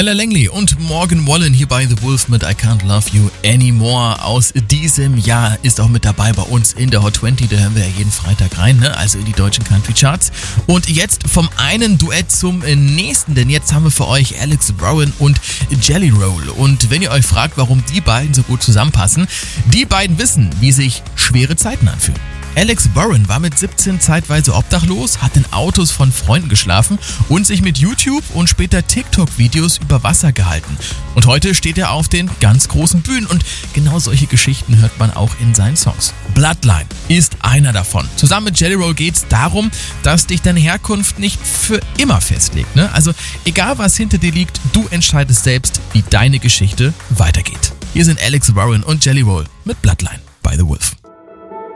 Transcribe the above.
Tyler Langley und Morgan Wallen hier bei The Wolf mit I Can't Love You Anymore aus diesem Jahr ist auch mit dabei bei uns in der Hot 20. Da hören wir ja jeden Freitag rein, ne? Also in die deutschen Country Charts. Und jetzt vom einen Duett zum nächsten, denn jetzt haben wir für euch Alex Warren und Jelly Roll. Und wenn ihr euch fragt, warum die beiden so gut zusammenpassen, die beiden wissen, wie sich schwere Zeiten anfühlen. Alex Warren war mit 17 zeitweise obdachlos, hat in Autos von Freunden geschlafen und sich mit YouTube und später TikTok-Videos über Wasser gehalten. Und heute steht er auf den ganz großen Bühnen und genau solche Geschichten hört man auch in seinen Songs. Bloodline ist einer davon. Zusammen mit Jelly Roll geht's darum, dass dich deine Herkunft nicht für immer festlegt, ne? Also egal was hinter dir liegt, du entscheidest selbst, wie deine Geschichte weitergeht. Hier sind Alex Warren und Jelly Roll mit Bloodline bei The Wolf.